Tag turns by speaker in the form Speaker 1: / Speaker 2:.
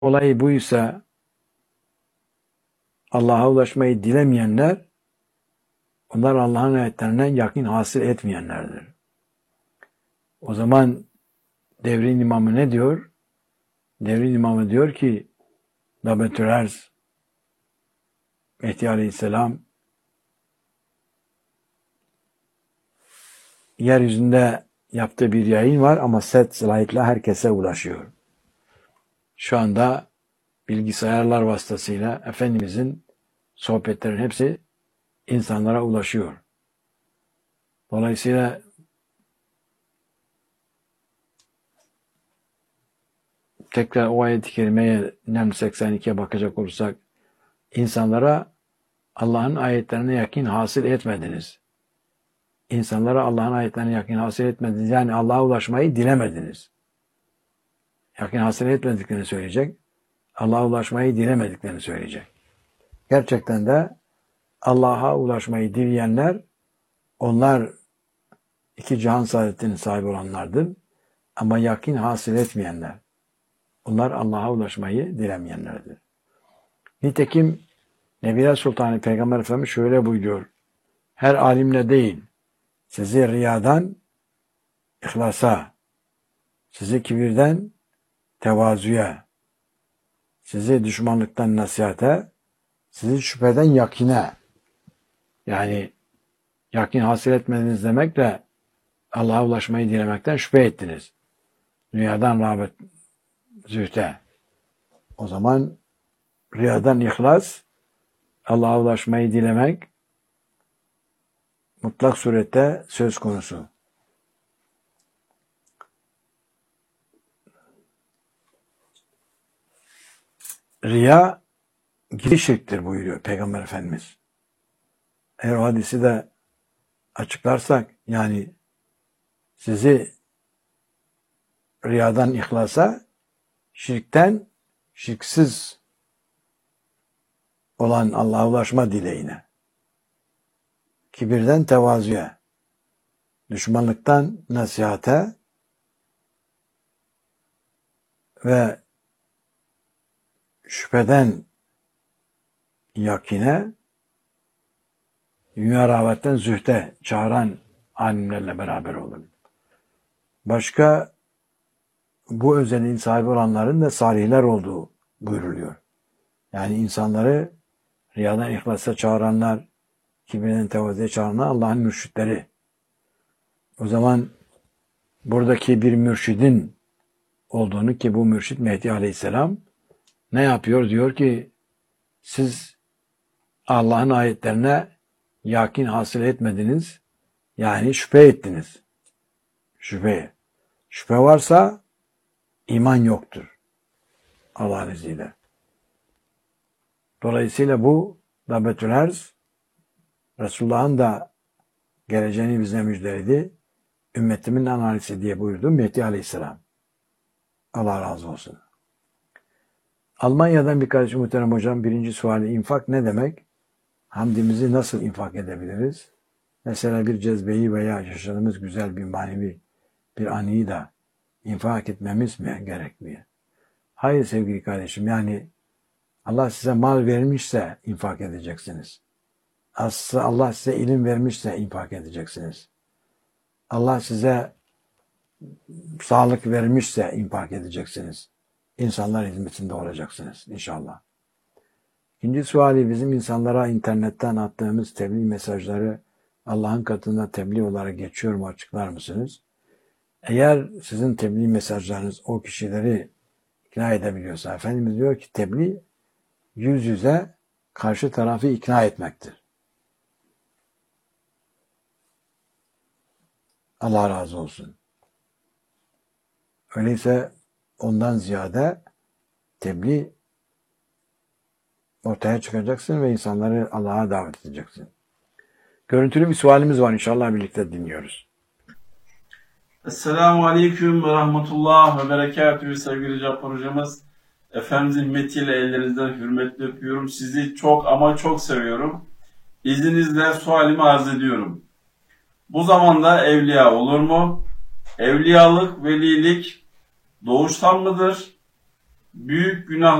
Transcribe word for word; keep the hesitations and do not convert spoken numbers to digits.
Speaker 1: Olay buysa Allah'a ulaşmayı dilemeyenler, onlar Allah'ın ayetlerine yakin hasıl etmeyenlerdir. O zaman devrin imamı ne diyor? Devrin imamı diyor ki Dabetül Erz Mehdi Aleyhisselam yeryüzünde yaptığı bir yayın var ama set slaytla herkese ulaşıyor. Şu anda bilgisayarlar vasıtasıyla Efendimizin sohbetlerin hepsi insanlara ulaşıyor. Dolayısıyla tekrar o ayet-i kerimeye Nem seksen ikiye bakacak olursak, insanlara Allah'ın ayetlerine yakin hasıl etmediniz. İnsanlara Allah'ın ayetlerine yakin hasıl etmediniz. Yani Allah'a ulaşmayı dilemediniz. Yakin hasıl etmediklerini söyleyecek. Allah'a ulaşmayı dilemediklerini söyleyecek. Gerçekten de Allah'a ulaşmayı dileyenler, onlar iki cihan saadetinin sahibi olanlardır. Ama yakin hasıl etmeyenler, onlar Allah'a ulaşmayı dilemeyenlerdir. Nitekim Nebiler Sultanı Peygamber Efendimiz şöyle buyuruyor. Her alimle değil, sizi riyadan ihlasa, sizi kibirden tevazuya, sizi düşmanlıktan nasihate, sizi şüpheden yakine, yani yakin hasıl etmediniz demekle Allah'a ulaşmayı dilemekten şüphe ettiniz. Dünyadan rağbet, zühte. O zaman riyadan ihlas, Allah'a ulaşmayı dilemek mutlak surette söz konusu. Riya giriş şirktir buyuruyor Peygamber Efendimiz. Eğer o hadisi de açıklarsak, yani sizi riyadan ihlasa, şirkten şirksiz olan Allah'a ulaşma dileğine, kibirden tevazuya, düşmanlıktan nasihate ve şüpheden yakine, dünya rağbetten zühte çağıran alimlerle beraber olun. Başka bu özelliğin sahibi olanların da salihler olduğu buyruluyor. Yani insanları riyadan ihlasa çağıranlar, kibirden tevazuya çağıranlar Allah'ın mürşitleri. O zaman buradaki bir mürşidin olduğunu, ki bu mürşid Mehdi Aleyhisselam ne yapıyor? Diyor ki siz Allah'ın ayetlerine yakin hasıl etmediniz. Yani şüphe ettiniz. Şüphe. Şüphe varsa iman yoktur. Allah'ın izniyle. Dolayısıyla bu Dabetül Erz, Resulullah'ın da geleceğini bize müjdeledi. Ümmetimin analisi diye buyurdu Mehdi Aleyhisselam. Allah razı olsun. Almanya'dan bir kardeşim, muhterem hocam, birinci suali, infak ne demek? Hamdimizi nasıl infak edebiliriz? Mesela bir cezbeyi veya yaşadığımız güzel bir manevi bir anıyı da infak etmemiz mi gerekmiyor? Hayır sevgili kardeşim, yani Allah size mal vermişse infak edeceksiniz. Aslında Allah size ilim vermişse infak edeceksiniz. Allah size sağlık vermişse infak edeceksiniz. İnsanlar hizmetinde olacaksınız inşallah. İkinci suali, bizim insanlara internetten attığımız tebliğ mesajları Allah'ın katında tebliğ olarak geçiyor mu, açıklar mısınız? Eğer sizin tebliğ mesajlarınız o kişileri ikna edebiliyorsa, Efendimiz diyor ki tebliğ yüz yüze karşı tarafı ikna etmektir. Allah razı olsun. Öyleyse ondan ziyade tebliğ ortaya çıkacaksın ve insanları Allah'a davet edeceksin. Görüntülü bir sualimiz var, inşallah birlikte dinliyoruz.
Speaker 2: Esselamu Aleyküm ve Rahmetullah ve Berekatühü sevgili Cappar hocamız. Efendimizin hürmetiyle ellerinizden hürmetle öpüyorum. Sizi çok ama çok seviyorum. İzninizle sualimi arz ediyorum. Bu zamanda evliya olur mu? Evliyalık, velilik doğuştan mıdır? büyük günah